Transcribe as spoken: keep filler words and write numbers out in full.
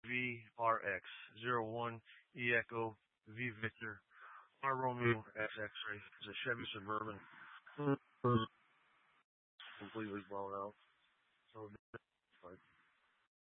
V R X zero one E Echo V Victor R Romeo X X-ray. It's a Chevy Suburban, completely blown out. So, like,